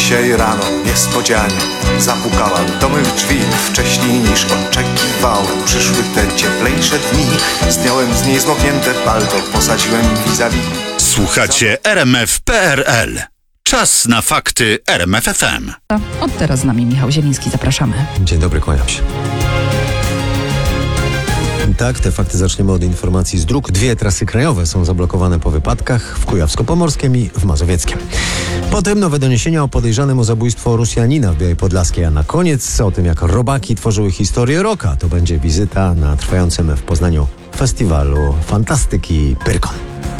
Dzisiaj rano niespodzianie zapukałem do mych drzwi. Wcześniej niż oczekiwałem przyszły te cieplejsze dni. Zdjąłem z niej zmoknięte palto, posadziłem vis-a-vis. Słuchacie RMF.pl. Czas na fakty RMF FM. Od teraz z nami Michał Zieliński, zapraszamy. Dzień dobry, kłaniam się. Tak, te fakty zaczniemy od informacji z dróg. 2 trasy krajowe są zablokowane po wypadkach w Kujawsko-Pomorskiem i w Mazowieckiem. Potem nowe doniesienia o podejrzanym o zabójstwo Rosjanina w Białej Podlaskiej, a na koniec o tym, jak robaki tworzyły historię rocka. To będzie wizyta na trwającym w Poznaniu festiwalu fantastyki Pyrkon.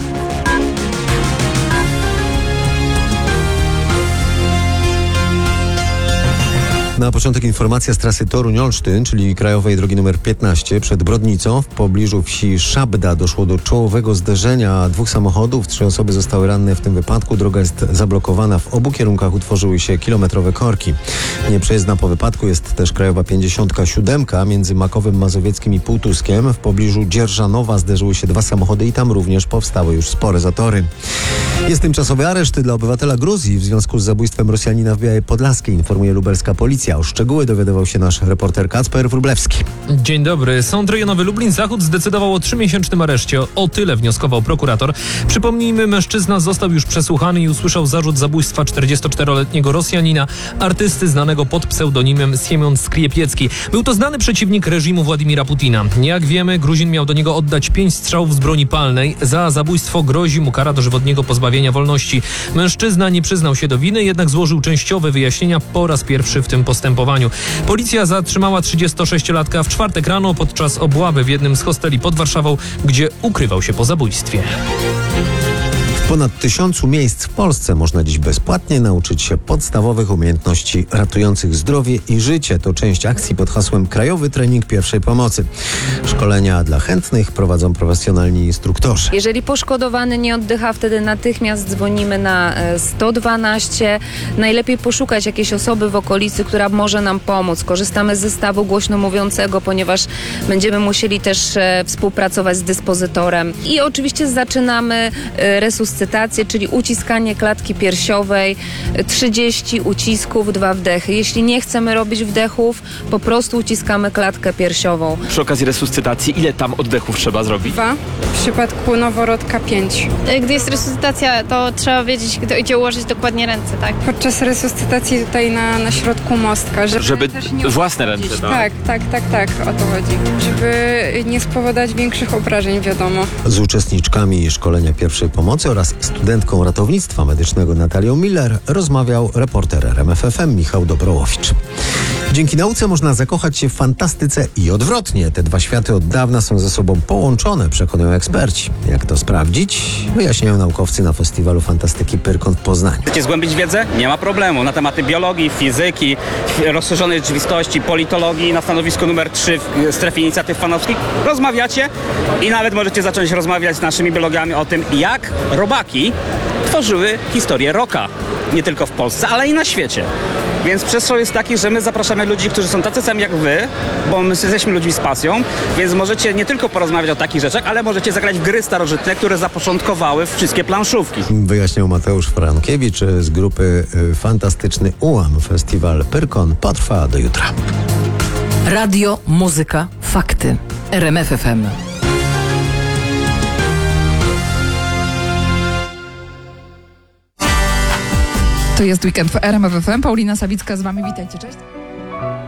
Na początek informacja z trasy Toruń-Olsztyn, czyli krajowej drogi nr 15 przed Brodnicą. W pobliżu wsi Szabda doszło do czołowego zderzenia 2 samochodów. 3 osoby zostały ranne w tym wypadku. Droga jest zablokowana. W obu kierunkach utworzyły się kilometrowe korki. Nieprzejezdna po wypadku jest też krajowa 57 między Makowem Mazowieckim i Półtuskiem. W pobliżu Dzierżanowa zderzyły się 2 samochody i tam również powstały już spore zatory. Jest tymczasowy areszt dla obywatela Gruzji w związku z zabójstwem Rosjanina w Białej Podlaskiej, informuje lubelska policja. O szczegóły dowiadywał się nasz reporter Kacper Wróblewski. Dzień dobry. Sąd rejonowy Lublin-Zachód zdecydował o 3-miesięcznym areszcie. O tyle wnioskował prokurator. Przypomnijmy, mężczyzna został już przesłuchany i usłyszał zarzut zabójstwa 44-letniego Rosjanina, artysty znanego pod pseudonimem Siemion Skriepiecki. Był to znany przeciwnik reżimu Władimira Putina. Jak wiemy, Gruzin miał do niego oddać 5 strzałów z broni palnej. Za zabójstwo grozi mu kara dożywotniego pozbawienia wolności. Mężczyzna nie przyznał się do winy, jednak złożył częściowe wyjaśnienia po raz pierwszy w tym postępowaniu. Policja zatrzymała 36-latka w czwartek rano podczas obławy w jednym z hosteli pod Warszawą, gdzie ukrywał się po zabójstwie. W ponad 1000 miejsc w Polsce można dziś bezpłatnie nauczyć się podstawowych umiejętności ratujących zdrowie i życie. To część akcji pod hasłem Krajowy Trening Pierwszej Pomocy. Szkolenia dla chętnych prowadzą profesjonalni instruktorzy. Jeżeli poszkodowany nie oddycha, wtedy natychmiast dzwonimy na 112. Najlepiej poszukać jakiejś osoby w okolicy, która może nam pomóc. Korzystamy z zestawu głośno mówiącego, ponieważ będziemy musieli też współpracować z dyspozytorem. I oczywiście zaczynamy resuscytację, czyli uciskanie klatki piersiowej, 30 ucisków, 2 wdechy. Jeśli nie chcemy robić wdechów, po prostu uciskamy klatkę piersiową. Przy okazji resuscytacji, ile tam oddechów trzeba zrobić? 2, w przypadku noworodka 5. Gdy jest resuscytacja, to trzeba wiedzieć, gdzie ułożyć dokładnie ręce, tak? Podczas resuscytacji tutaj na środku mostka, Żeby też nie własne ręce, tak? Tak, o to chodzi. Żeby nie spowodować większych obrażeń, wiadomo. Z uczestniczkami szkolenia pierwszej pomocy oraz studentką ratownictwa medycznego Natalią Miller rozmawiał reporter RMF FM Michał Dobrołowicz. Dzięki nauce można zakochać się w fantastyce i odwrotnie. Te 2 światy od dawna są ze sobą połączone, przekonują eksperci. Jak to sprawdzić? Wyjaśniają naukowcy na festiwalu fantastyki Pyrkon w Poznaniu. Chcecie zgłębić wiedzę? Nie ma problemu. Na tematy biologii, fizyki, rozszerzonej rzeczywistości, politologii na stanowisku numer 3 w strefie inicjatyw fanowskich rozmawiacie i nawet możecie zacząć rozmawiać z naszymi biologami o tym, jak robaki tworzyły historię rocka. Nie tylko w Polsce, ale i na świecie. Więc przestrzał jest taki, że my zapraszamy ludzi, którzy są tacy sami jak wy, bo my jesteśmy ludźmi z pasją, więc możecie nie tylko porozmawiać o takich rzeczach, ale możecie zagrać w gry starożytne, które zapoczątkowały wszystkie planszówki. Wyjaśniał Mateusz Frankiewicz z grupy Fantastyczny Ułam. Festiwal Pyrkon potrwa do jutra. Radio, muzyka, fakty. RMF FM. To jest weekend w RMF FM. Paulina Sawicka z wami. Witajcie, cześć.